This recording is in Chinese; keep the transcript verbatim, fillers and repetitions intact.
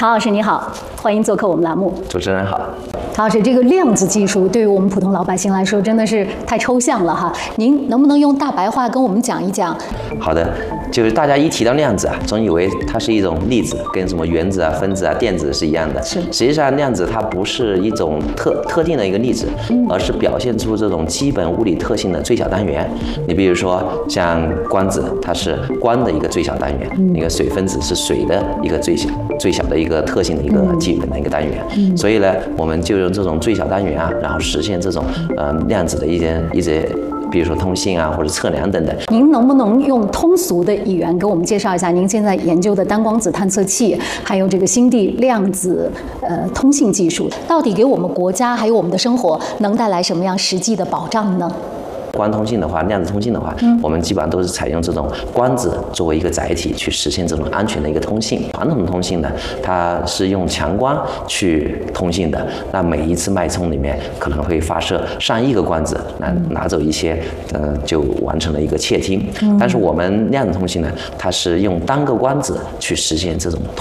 陶老师你好，欢迎做客我们栏目。 主持人好。 陶老师，这个量子技术对于我们普通老百姓来说真的是太抽象了哈，您能不能用大白话跟我们讲一讲？ 好的，就是大家一提到量子啊，总以为它是一种粒子，跟什么原子啊、分子啊、电子是一样的。 是。 实际上，量子它不是一种特特定的一个粒子，嗯、而是表现出这种基本物理特性的最小单元。你比如说，像光子，它是光的一个最小单元；那、嗯、个水分子是水的一个最小、最小的一个特性的一个基本的一个单元。嗯、所以呢，我们就用这种最小单元啊，然后实现这种呃量子的一些一些。比如说通信啊，或者测量等等。 您能不能用通俗的语言给我们介绍一下您现在研究的单光子探测器，还有这个星地量子呃通信技术，到底给我们国家还有我们的生活能带来什么样实际的保障呢？ 光通信的话，量子通信的话，嗯、我们基本上都是采用这种光子作为一个载体去实现这种安全的一个通信。传统的通信呢，它是用强光去通信的，那每一次脉冲里面可能会发射上亿个光子，拿拿走一些，呃，就完成了一个窃听。嗯、但是我们量子通信呢，它是用单个光子去实现这种